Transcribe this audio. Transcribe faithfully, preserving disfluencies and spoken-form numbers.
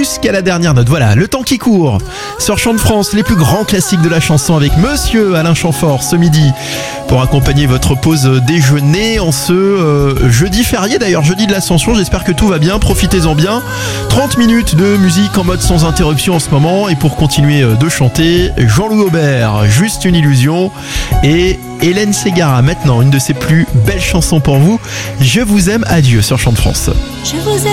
jusqu'à la dernière note. Voilà, le temps qui court. Sur Chant de France, les plus grands classiques de la chanson avec Monsieur Alain Chamfort ce midi pour accompagner votre pause déjeuner en ce euh, jeudi férié, d'ailleurs jeudi de l'Ascension. J'espère que tout va bien, profitez-en bien. trente minutes de musique en mode sans interruption en ce moment, et pour continuer de chanter, Jean-Louis Aubert, Juste une illusion, et Hélène Ségara maintenant, une de ses plus belles chansons pour vous, Je vous aime, adieu sur Chant de France. Je vous aime.